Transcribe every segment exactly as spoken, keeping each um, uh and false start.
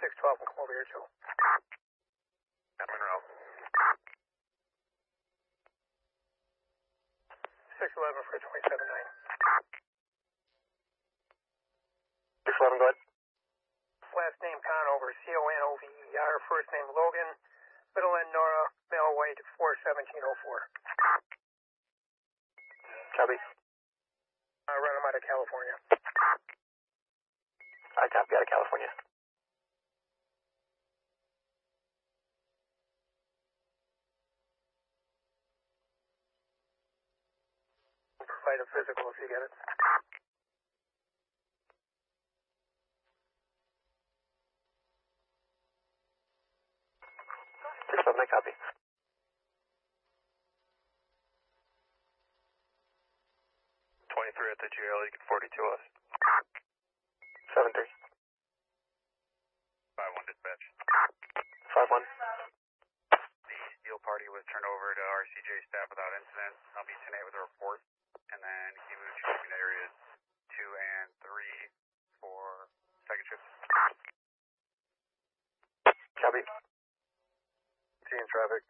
six twelve and come over here too. At Monroe. six eleven for twenty-seven nine. six eleven, go ahead. Last name Conover, C O N O V E R. First name Logan. Middle N Nora. Male white, four seventeen oh four. Copy. Uh, run him out of California. I copy out of California. Provide a physical if you get it. six eleven, I copy. twenty-three at the G L, you can forty-two us. seven three. five one dispatch. five one. The steel party was turned over to R C J staff without incident. I'll be ten eight with a report. And then he moved shipping to areas two and three for second shift. Copy. Seeing traffic.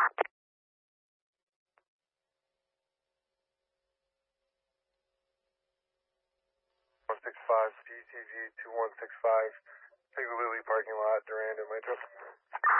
one six five, P T G two one six five, Piggly Wiggly parking lot, Durand and Metro.